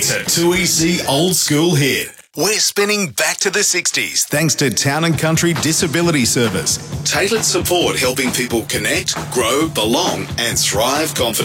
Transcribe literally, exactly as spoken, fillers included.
It's a two E C old school hit. We're spinning back to the sixties thanks to Town and Country Disability Service. Tailored support helping people connect, grow, belong and thrive confidently.